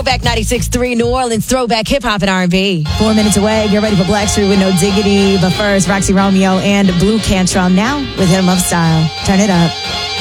Throwback 96.3 New Orleans, throwback hip-hop and R&B. 4 minutes away. Get ready for Blackstreet with No Diggity. But first, Roxy Romeo and Blue Cantrell now with Hit 'em Up Style. Turn it up.